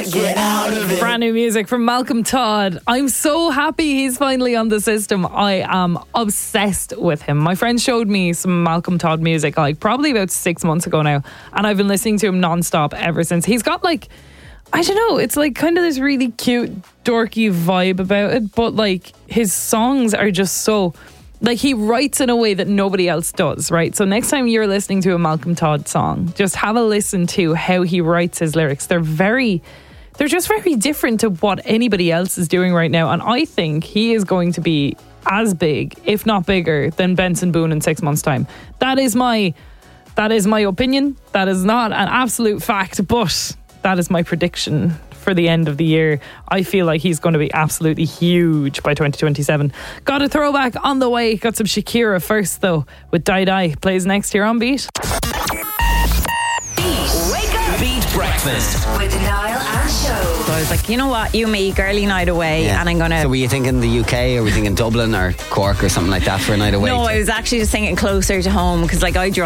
get out of it. Brand new music from Malcolm Todd. I'm so happy he's finally on the system. I am obsessed with him. My friend showed me some Malcolm Todd music like probably about 6 months ago now, and I've been listening to him non-stop ever since. He's got like, I don't know, it's like kind of this really cute dorky vibe about it, but like his songs are just so, like, he writes in a way that nobody else does, right? So next time you're listening to a Malcolm Todd song, just have a listen to how he writes his lyrics. They're just very different to what anybody else is doing right now. And I think he is going to be as big, if not bigger, than Benson Boone in 6 months' time. That is my opinion. That is not an absolute fact, but that is my prediction for the end of the year. I feel like he's going to be absolutely huge by 2027. Got a throwback on the way. Got some Shakira first though, with Die Die. Plays next here on Beat. Wake up. Beat Breakfast with Niall and Show. So I was like, you know what, you and me, girly night away, and I'm gonna. So were you thinking the UK, or were you thinking Dublin or Cork or something like that for a night away? No, I was actually just thinking closer to home, because like I drove